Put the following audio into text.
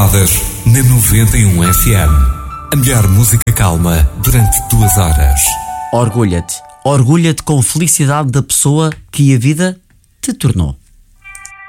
baladas na 91 FM. A melhor música calma durante 2 horas. Orgulha-te. Orgulha-te com felicidade da pessoa que a vida te tornou.